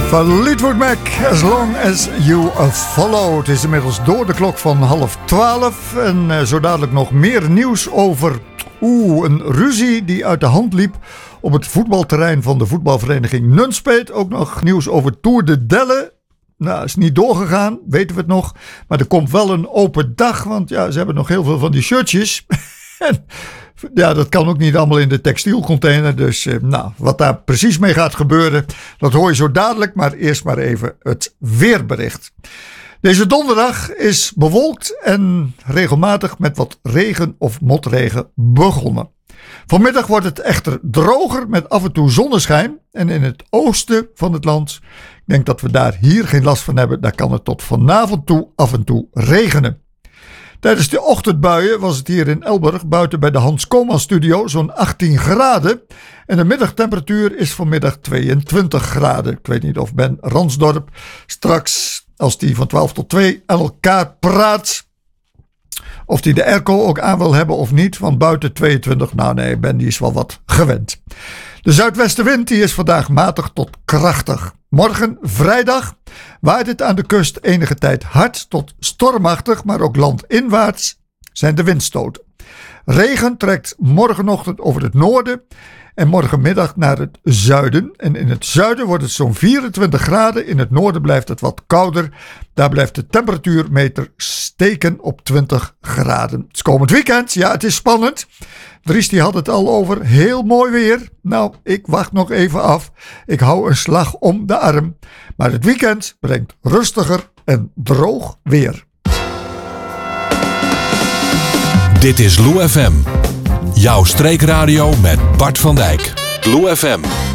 Van Fleetwood Mac, As Long As You Follow. Het is inmiddels door de klok van 11:30. En zo dadelijk nog meer nieuws over een ruzie die uit de hand liep op het voetbalterrein van de voetbalvereniging Nunspeet. Ook nog nieuws over Tour de Delle. Nou, is niet doorgegaan, weten we het nog. Maar er komt wel een open dag, want ja, ze hebben nog heel veel van die shirtjes. En ja, dat kan ook niet allemaal in de textielcontainer. Dus wat daar precies mee gaat gebeuren, dat hoor je zo dadelijk. Maar eerst maar even het weerbericht. Deze donderdag is bewolkt en regelmatig met wat regen of motregen begonnen. Vanmiddag wordt het echter droger met af en toe zonneschijn. En in het oosten van het land, ik denk dat we daar hier geen last van hebben, daar kan het tot vanavond toe af en toe regenen. Tijdens de ochtendbuien was het hier in Elburg buiten bij de Hans Koolman Studio zo'n 18 graden. En de middagtemperatuur is vanmiddag 22 graden. Ik weet niet of Ben Ransdorp straks, als die van 12 tot 2 aan elkaar praat, of die de airco ook aan wil hebben of niet. Want buiten 22, nou nee, Ben die is wel wat gewend. De zuidwestenwind die is vandaag matig tot krachtig. Morgen vrijdag waait het aan de kust enige tijd hard tot stormachtig, maar ook landinwaarts zijn de windstoten. Regen trekt morgenochtend over het noorden en morgenmiddag naar het zuiden. En in het zuiden wordt het zo'n 24 graden. In het noorden blijft het wat kouder. Daar blijft de temperatuurmeter steken op 20 graden. Het is komend weekend. Ja, het is spannend. Dries die had het al over. Heel mooi weer. Nou, ik wacht nog even af. Ik hou een slag om de arm. Maar het weekend brengt rustiger en droog weer. Dit is Lou FM. Jouw streekradio met Bart van Dijk. Lou FM.